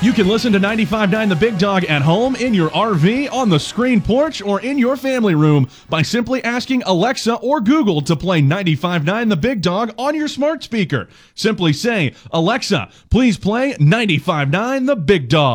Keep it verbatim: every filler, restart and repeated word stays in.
You can listen to ninety-five point nine The Big Dog at home, in your R V, on the screen porch, or in your family room by simply asking Alexa or Google to play ninety-five point nine The Big Dog on your smart speaker. Simply say, Alexa, please play ninety-five point nine The Big Dog.